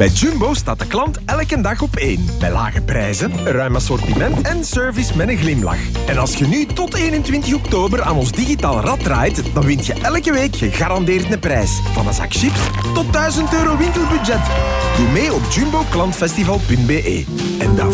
Bij Jumbo staat de klant elke dag op één. Bij lage prijzen, een ruim assortiment en service met een glimlach. En als je nu tot 21 oktober aan ons digitaal rad draait, dan wint je elke week gegarandeerd een prijs. Van een zak chips tot €1000 winkelbudget. Doe mee op jumboklantfestival.be. En dat